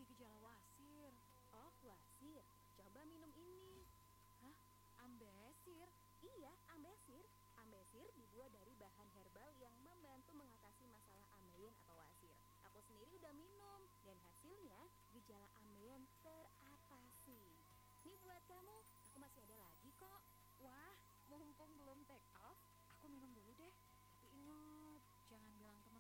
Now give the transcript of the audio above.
lagi gejala wasir. Oh, wasir. Coba minum ini. Hah? Ambesir? Iya, ambesir. Ambesir dibuat dari bahan herbal yang membantu mengatasi masalah ambeien atau wasir. Aku sendiri udah minum dan hasilnya gejala ambeien teratasi. Nih buat kamu, aku masih ada lagi kok. Wah, mumpung belum take off, aku minum dulu deh. Tapi ingat, jangan bilang ke